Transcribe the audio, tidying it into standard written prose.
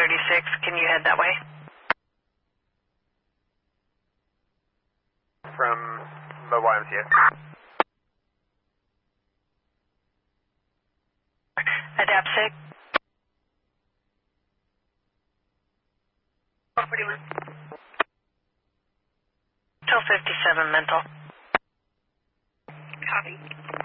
36. Can you head that way? From the YMCA. Adapt 6. 441. Till 57 mental. Copy.